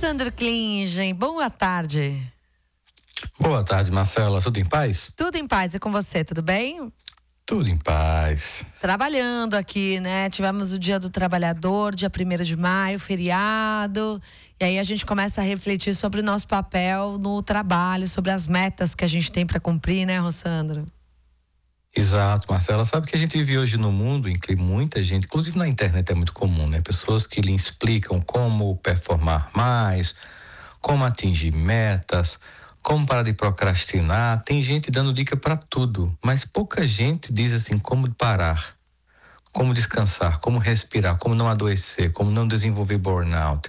Rossandro Klingen, boa tarde. Boa tarde, Marcela. Tudo em paz? Tudo em paz. E com você, tudo bem? Tudo em paz. Trabalhando aqui, né? Tivemos o Dia do Trabalhador, dia 1º de maio, feriado. E aí a gente começa a refletir sobre o nosso papel no trabalho, sobre as metas que a gente tem para cumprir, né, Rossandro? Exato, Marcela. Sabe que a gente vive hoje no mundo em que muita gente, inclusive na internet é muito comum, né? Pessoas que lhe explicam como performar mais, como atingir metas, como parar de procrastinar. Tem gente dando dica para tudo, mas pouca gente diz assim como parar, como descansar, como respirar, como não adoecer, como não desenvolver burnout.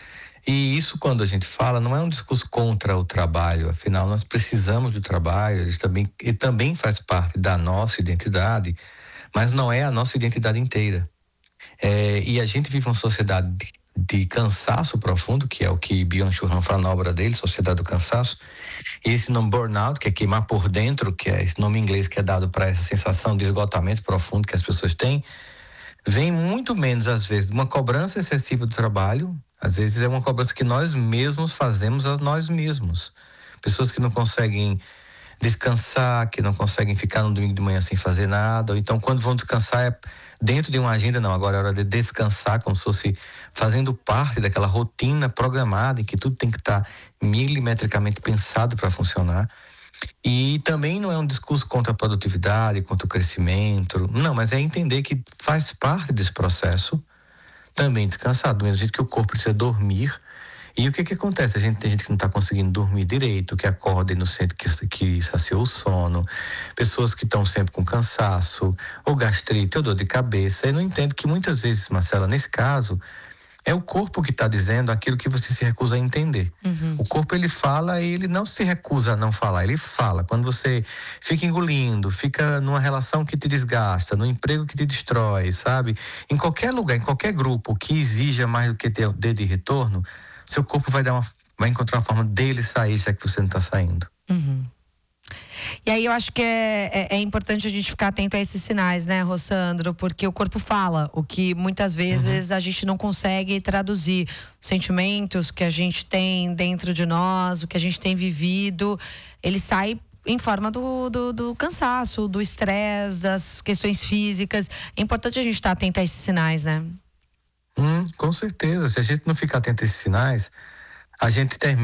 E isso, quando a gente fala, não é um discurso contra o trabalho, afinal nós precisamos do trabalho, ele também faz parte da nossa identidade, mas não é a nossa identidade inteira. E a gente vive uma sociedade de cansaço profundo, que é o que Byung-Chul Han fala na obra dele, Sociedade do Cansaço, e esse nome burnout, que é queimar por dentro, que é esse nome em inglês que é dado para essa sensação de esgotamento profundo que as pessoas têm, vem muito menos, às vezes, de uma cobrança excessiva do trabalho. Às vezes é uma cobrança que nós mesmos fazemos a nós mesmos. Pessoas que não conseguem descansar, que não conseguem ficar no domingo de manhã sem fazer nada, ou então quando vão descansar é dentro de uma agenda, não, agora é hora de descansar, como se fosse fazendo parte daquela rotina programada em que tudo tem que estar milimetricamente pensado para funcionar. E também não é um discurso contra a produtividade, contra o crescimento, não, mas é entender que faz parte desse processo também descansar, do mesmo jeito que o corpo precisa dormir. E o que acontece? Tem gente que não está conseguindo dormir direito, que acorda e não sente que saciou o sono, pessoas que estão sempre com cansaço, ou gastrite, ou dor de cabeça, e não entendo que muitas vezes, Marcela, nesse caso, é o corpo que está dizendo aquilo que você se recusa a entender. O corpo, ele fala e ele não se recusa a não falar, ele fala. Quando você fica engolindo, fica numa relação que te desgasta, no emprego que te destrói, sabe? Em qualquer lugar, em qualquer grupo que exija mais do que dê de retorno, seu corpo vai encontrar uma forma dele sair, já que você não está saindo. E aí eu acho que é importante a gente ficar atento a esses sinais, né, Rossandro? Porque o corpo fala, o que muitas vezes a gente não consegue traduzir. Os sentimentos que a gente tem dentro de nós, o que a gente tem vivido, ele sai em forma do cansaço, do estresse, das questões físicas. É importante a gente estar atento a esses sinais, né? Com certeza. Se a gente não ficar atento a esses sinais, a gente termina